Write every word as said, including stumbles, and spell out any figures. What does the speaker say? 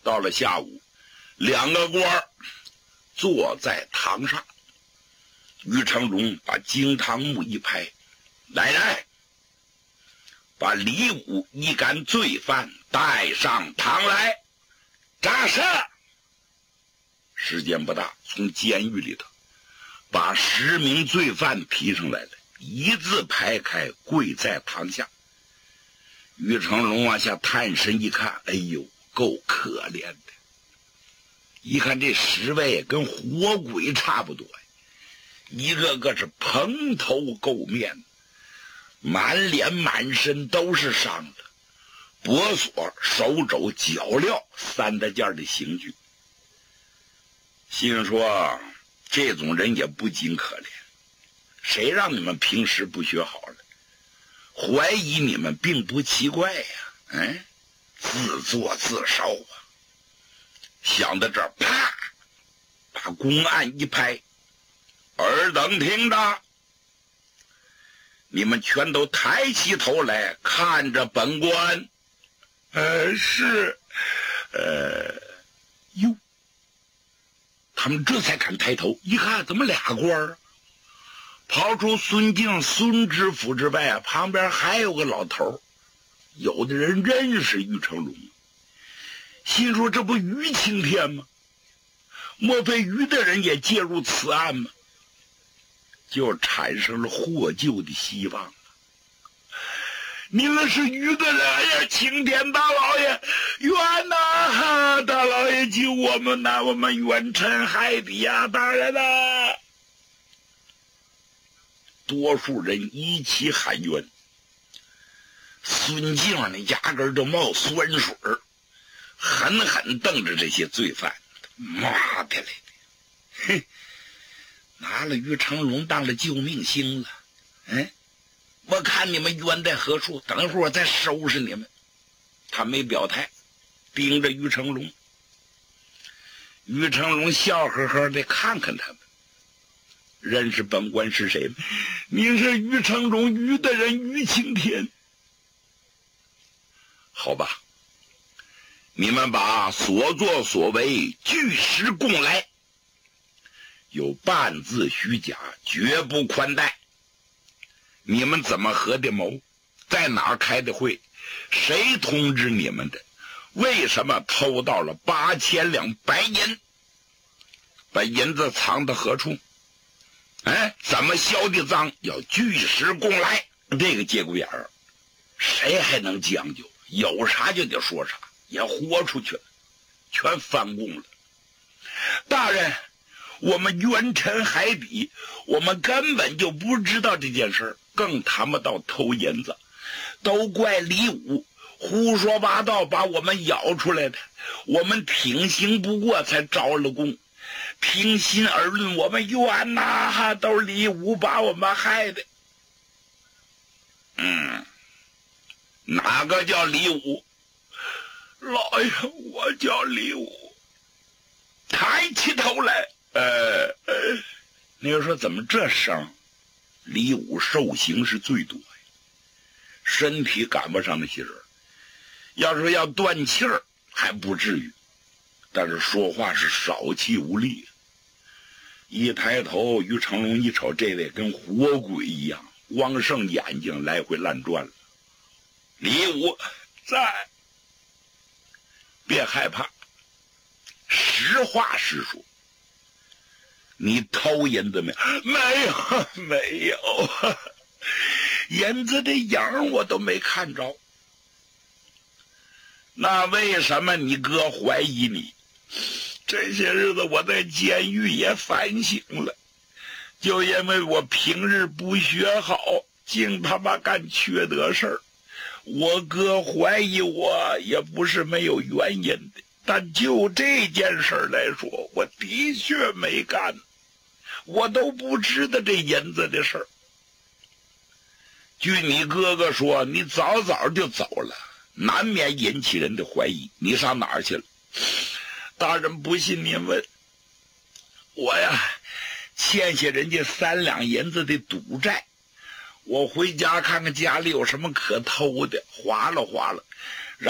到了下午，两个官坐在堂上，于成荣把惊堂木一拍：“来人，把李武一干罪犯带上堂来！”扎实。时间不大，从监狱里头把十名罪犯提上来了，一字排开，跪在堂下。于成龙往下探身一看，哎呦，够可怜的！一看这十位跟活鬼差不多，一个个是蓬头垢面，满脸满身都是伤的，脖索、手肘、脚镣三大件的刑具。心说这种人也不禁可怜，谁让你们平时不学好了？怀疑你们并不奇怪呀，嗯，自作自受啊！想到这儿，啪，把公案一拍：“尔等听着，你们全都抬起头来，看着本官。”呃，是，呃，哟，他们这才敢抬头，一看怎么俩官儿？刨出孙敬、孙知府之外啊，旁边还有个老头。有的人认识于成龙，心说这不于青天吗？莫非于的人也介入此案吗？就产生了获救的希望。你们是于的人呀，青天大老爷，冤呐！大老爷救我们呐！我们冤沉海底呀！大人呐！多数人一起喊冤。孙敬呢，压根就冒酸水，狠狠瞪着这些罪犯。妈的嘞！哼，拿了于成龙当了救命星了。嗯，我看你们冤在何处，等会儿我再收拾你们。他没表态，盯着于成龙。于成龙笑呵呵的看看他们。认识本官是谁吗？您是于成龙，于的人，于青天。好吧，你们把所作所为据实供来，有半字虚假，绝不宽待。你们怎么合的谋？在哪儿开的会？谁通知你们的？为什么偷到了八千两白银？把银子藏到何处？哎，怎么销的赃？要据实供来。这个节骨眼儿，谁还能将就？有啥就得说啥，也豁出去了，全翻供了。大人，我们冤沉海底，我们根本就不知道这件事儿，更谈不到偷银子，都怪李武胡说八道把我们咬出来的，我们挺刑不过才招了供。平心而论，我们冤呐，都是李武把我们害的。嗯，哪个叫李武？老爷，我叫李武。抬起头来，呃呃，你就说怎么这声？李武受刑是最多呀，身体赶不上那些人。要说要断气儿还不至于，但是说话是少气无力。一抬头，于成龙一瞅，这位跟活鬼一样，光剩眼睛来回乱转了。李武在，别害怕，实话实说，你偷银子没？没有，没有，银子的影我都没看着。那为什么你哥怀疑你？这些日子我在监狱也反省了，就因为我平日不学好，净他妈干缺德事儿。我哥怀疑我也不是没有原因的，但就这件事来说，我的确没干，我都不知道这银子的事儿。据你哥哥说，你早早就走了，难免引起人的怀疑。你上哪儿去了？大人不信您问，我呀欠下人家三两银子的赌债，我回家看看家里有什么可偷的，划拉划拉，